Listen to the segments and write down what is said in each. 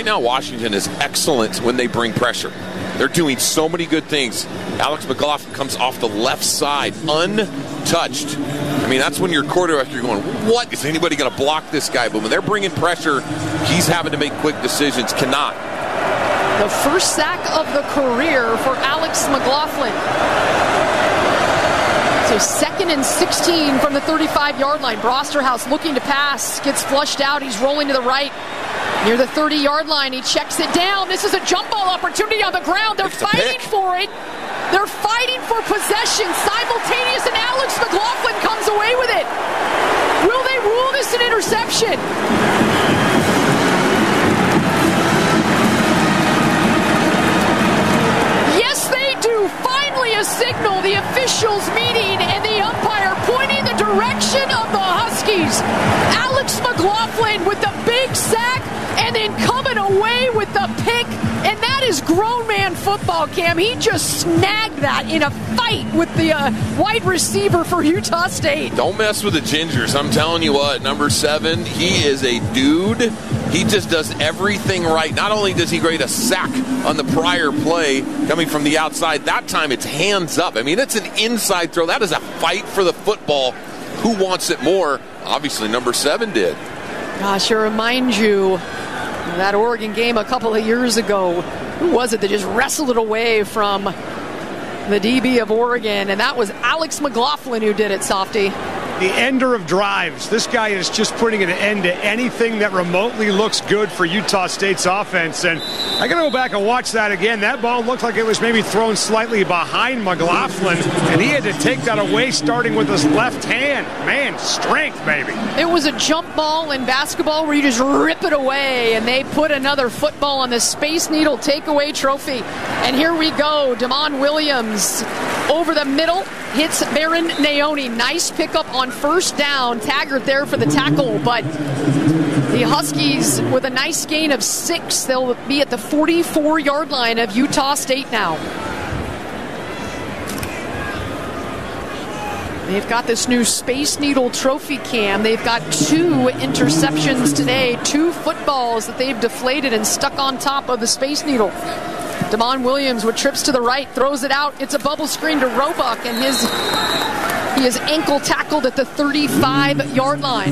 now, Washington is excellent when they bring pressure. They're doing so many good things. Alex McLaughlin comes off the left side, untouched. I mean, that's when your quarterback, you're going, what? Is anybody going to block this guy? But when they're bringing pressure, he's having to make quick decisions. Cannot. The first sack of the career for Alex McLaughlin. So 2nd and 16 from the 35-yard line. Brosterhouse looking to pass, gets flushed out. He's rolling to the right. Near the 30-yard line, he checks it down. This is a jump ball opportunity on the ground. They're fighting for it. They're fighting for possession simultaneous, and Alex McLaughlin comes away with it. Will they rule this an interception? Yes, they do. Finally a signal. The officials meeting and the umpire pointing the direction of the Huskies. Alex McLaughlin with the big sack and then coming away with the pick. And that is grown man football, Cam. He just snagged that in a fight with the wide receiver for Utah State. Don't mess with the Gingers. I'm telling you what, number 7, he is a dude. He just does everything right. Not only does he grade a sack on the prior play coming from the outside, that time it's hands up. I mean, it's an inside throw. That is a fight for the football. Who wants it more? Obviously, number 7 did. Gosh, I remind you of that Oregon game a couple of years ago. Who was it that just wrestled it away from the DB of Oregon? And that was Alex McLaughlin who did it, Softy. The ender of drives. This guy is just putting an end to anything that remotely looks good for Utah State's offense. And I got to go back and watch that again. That ball looked like it was maybe thrown slightly behind McLaughlin, and he had to take that away starting with his left hand. Man, strength, baby. It was a jump ball in basketball where you just rip it away, and they put another football on the Space Needle takeaway trophy. And here we go. Damon Williams over the middle. Hits Baron Naoni. Nice pickup on first down. Taggart there for the tackle, but the Huskies with a nice gain of 6. They'll be at the 44-yard line of Utah State now. They've got this new Space Needle trophy, Cam. They've got 2 interceptions today, 2 footballs that they've deflated and stuck on top of the Space Needle. Damon Williams with trips to the right, throws it out. It's a bubble screen to Roebuck, and he is ankle tackled at the 35-yard line.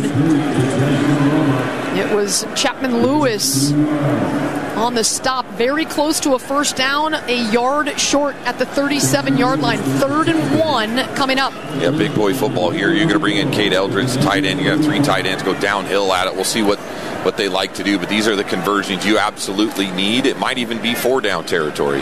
It was Chapman Lewis on the stop, very close to a first down, a yard short at the 37-yard line. 3rd and 1 coming up. Yeah, big boy football here. You're going to bring in Cade Eldridge, tight end. You got 3 tight ends go downhill at it. We'll see what they like to do, but these are the conversions you absolutely need. It might even be 4-down territory.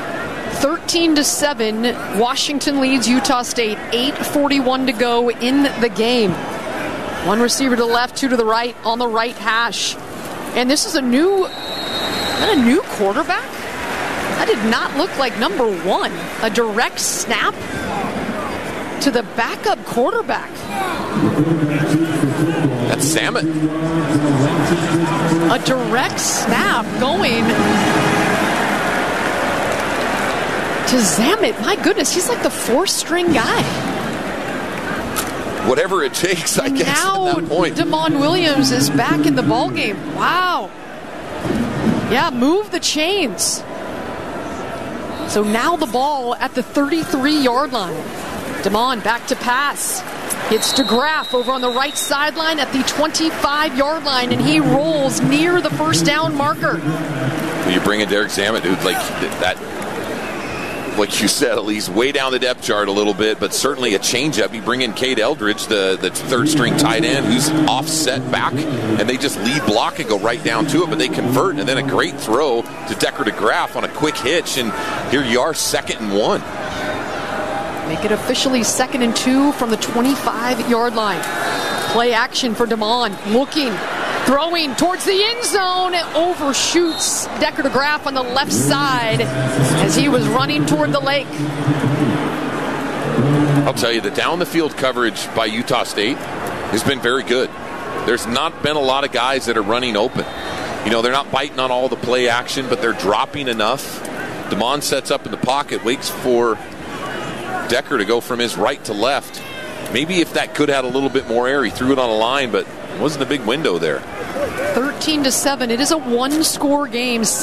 13-7, Washington leads Utah State. 8:41 to go in the game. 1 receiver to the left, 2 to the right on the right hash. And this is a new quarterback? That did not look like number 1. A direct snap to the backup quarterback. That's Zamet. A direct snap going to Zamet. My goodness, he's like the 4th-string guy. Whatever it takes, I guess, at that point. Damon Williams is back in the ballgame. Wow. Yeah, move the chains. So now the ball at the 33-yard line. Damon back to pass. Hits DeGraff over on the right sideline at the 25-yard line, and he rolls near the first down marker. You bring in Derek Zamet, dude, like that. Like you said, at least way down the depth chart a little bit, but certainly a changeup. You bring in Cade Eldridge, the 3rd-string tight end, who's offset back, and they just lead block and go right down to it, but they convert, and then a great throw to Decker DeGraff on a quick hitch, and here you are, 2nd and 1. Make it officially 2nd and 2 from the 25-yard line. Play action for Damon, looking, throwing towards the end zone. It overshoots Decker DeGraff on the left side as he was running toward the lake. I'll tell you, the down-the-field coverage by Utah State has been very good. There's not been a lot of guys that are running open. You know, they're not biting on all the play action, but they're dropping enough. Damon sets up in the pocket, waits for Decker to go from his right to left. Maybe if that could have had a little bit more air, he threw it on a line, but it wasn't a big window there. 13-7. It is a 1-score game.